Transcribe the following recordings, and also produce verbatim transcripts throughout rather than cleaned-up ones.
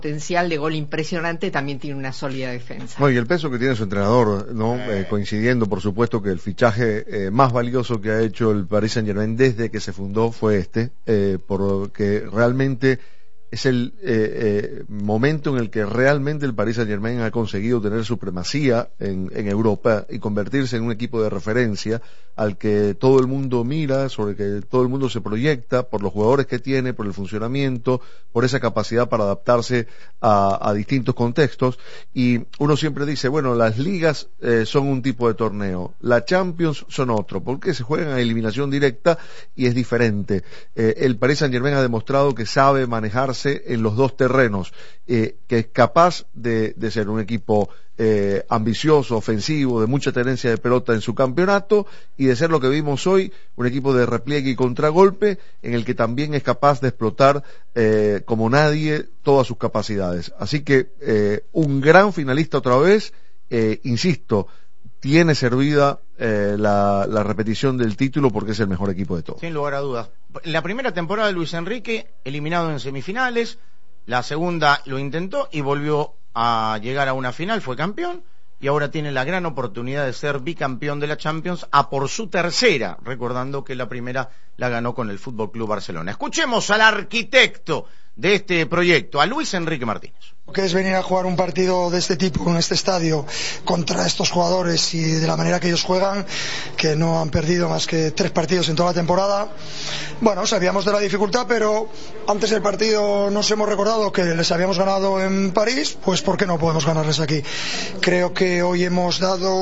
potencial de gol impresionante, también tiene una sólida defensa. No, y el peso que tiene su entrenador, ¿no? Eh, coincidiendo, por supuesto, que el fichaje eh, más valioso que ha hecho el Paris Saint-Germain desde que se fundó fue este, eh, porque realmente es el eh, eh, momento en el que realmente el Paris Saint-Germain ha conseguido tener supremacía en, en Europa y convertirse en un equipo de referencia al que todo el mundo mira, sobre el que todo el mundo se proyecta por los jugadores que tiene, por el funcionamiento, por esa capacidad para adaptarse a, a distintos contextos. Y uno siempre dice, bueno, las ligas eh, son un tipo de torneo, la Champions son otro, porque se juegan a eliminación directa y es diferente. Eh, el Paris Saint-Germain ha demostrado que sabe manejarse en los dos terrenos, eh, que es capaz de, de ser un equipo eh, ambicioso, ofensivo, de mucha tenencia de pelota en su campeonato, y de ser lo que vimos hoy, un equipo de repliegue y contragolpe, en el que también es capaz de explotar eh, como nadie todas sus capacidades. Así que eh, un gran finalista otra vez, eh, insisto, tiene servida eh, la, la repetición del título porque es el mejor equipo de todos. Sin lugar a dudas. La primera temporada de Luis Enrique, eliminado en semifinales, la segunda lo intentó y volvió a llegar a una final, fue campeón, y ahora tiene la gran oportunidad de ser bicampeón de la Champions a por su tercera, recordando que la primera la ganó con el Fútbol Club Barcelona. Escuchemos al arquitecto de este proyecto, a Luis Enrique Martínez. Que es venir a jugar un partido de este tipo en este estadio contra estos jugadores y de la manera que ellos juegan, que no han perdido más que tres partidos en toda la temporada. Bueno, sabíamos de la dificultad, pero antes del partido nos hemos recordado que les habíamos ganado en París, pues ¿por qué no podemos ganarles aquí? Creo que hoy hemos dado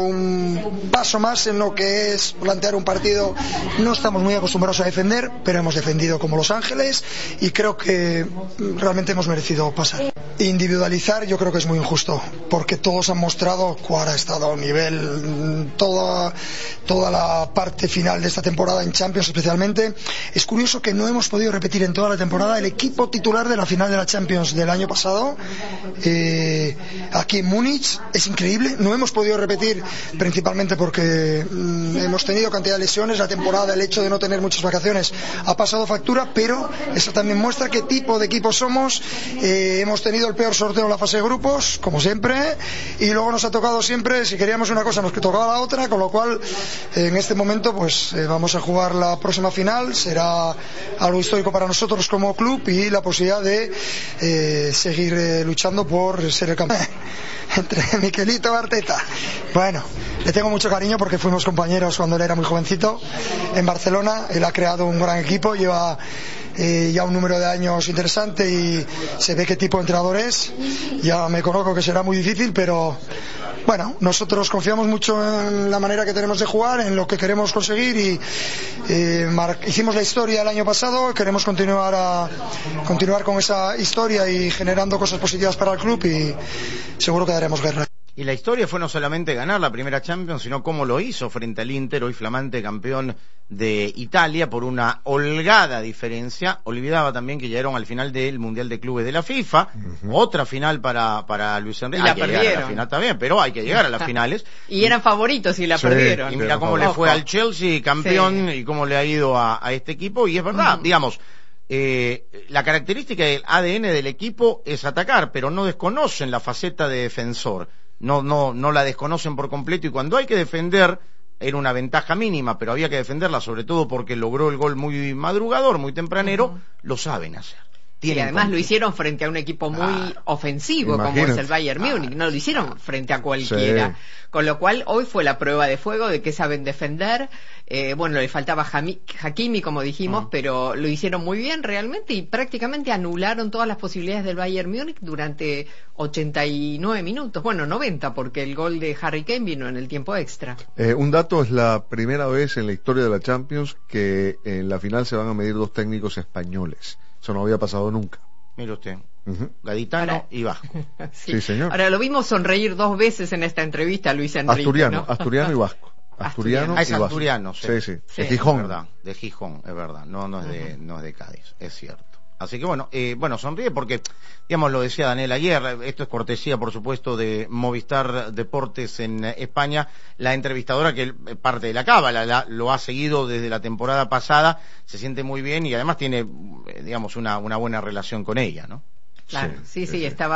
un paso más en lo que es plantear un partido. No estamos muy acostumbrados a defender, pero hemos defendido como Los Ángeles y creo que realmente hemos merecido pasar. Individualizar yo creo que es muy injusto, porque todos han mostrado cuál ha estado a nivel toda, toda la parte final de esta temporada en Champions especialmente. Es curioso que no hemos podido repetir en toda la temporada el equipo titular de la final de la Champions del año pasado, eh, aquí en Múnich. Es increíble, no hemos podido repetir principalmente porque mm, hemos tenido cantidad de lesiones, la temporada, el hecho de no tener muchas vacaciones ha pasado factura, pero eso también muestra qué tipo de equipo somos. Eh, hemos tenido el peor sorteo en la fase de grupos, como siempre, y luego nos ha tocado siempre, si queríamos una cosa nos tocaba la otra, con lo cual en este momento pues eh, vamos a jugar la próxima final. Será algo histórico para nosotros como club y la posibilidad de eh, seguir eh, luchando por ser el campeón. Entre Miquelito y Arteta, bueno, le tengo mucho cariño porque fuimos compañeros cuando él era muy jovencito en Barcelona. Él ha creado un gran equipo, lleva eh, ya un número de años interesante y se ve qué tipo de entrenador es. Ya me conozco que será muy difícil, pero bueno, nosotros confiamos mucho en la manera que tenemos de jugar, en lo que queremos conseguir y eh, hicimos la historia el año pasado, queremos continuar a continuar con esa historia y generando cosas positivas para el club y seguro que daremos guerra. Y la historia fue no solamente ganar la primera Champions, sino cómo lo hizo frente al Inter, hoy flamante campeón de Italia, por una holgada diferencia. Olvidaba también que llegaron al final del Mundial de Clubes de la FIFA, uh-huh. Otra final para para Luis Enrique. Y la hay que perdieron. llegar a la final también, pero hay que llegar a las finales. Y eran favoritos y la sí, perdieron. Y mira cómo le fue al Chelsea, campeón, sí. Y cómo le ha ido a, a este equipo. Y es verdad, uh-huh. digamos, eh, la característica del A D N del equipo es atacar, pero no desconocen la faceta de defensor. No, no, no la desconocen por completo, y cuando hay que defender, era una ventaja mínima, pero había que defenderla, sobre todo porque logró el gol muy madrugador, muy tempranero, uh-huh. Lo saben hacer. Y además contra. Lo hicieron frente a un equipo muy ah, ofensivo, imagínate. Como es el Bayern Múnich, no lo hicieron frente a cualquiera. Sí. Con lo cual, hoy fue la prueba de fuego de que saben defender. Eh, bueno, le faltaba Jami, Hakimi, como dijimos, uh-huh. Pero lo hicieron muy bien realmente y prácticamente anularon todas las posibilidades del Bayern Múnich durante ochenta y nueve minutos. Bueno, noventa, porque el gol de Harry Kane vino en el tiempo extra. Eh, un dato, es la primera vez en la historia de la Champions que en la final se van a medir dos técnicos españoles. Eso no había pasado nunca. Mire usted, uh-huh. Gaditano ahora, y Vasco. Sí. Sí, señor. Ahora lo vimos sonreír dos veces en esta entrevista a Luis Enrique. Asturiano, ¿no? Asturiano y Vasco. Asturiano, ah, es y asturiano, Vasco. Sí, sí, sí. sí. De Gijón. Es verdad, de Gijón, es verdad. No, no es de, uh-huh. no es de Cádiz, es cierto. Así que bueno, eh, bueno, sonríe porque, digamos, lo decía Daniel ayer, esto es cortesía, por supuesto, de Movistar Deportes en España, la entrevistadora que parte de la cábala, la, lo ha seguido desde la temporada pasada, se siente muy bien y además tiene, digamos, una, una buena relación con ella, ¿no? Claro, sí, sí, sí, sí, estaba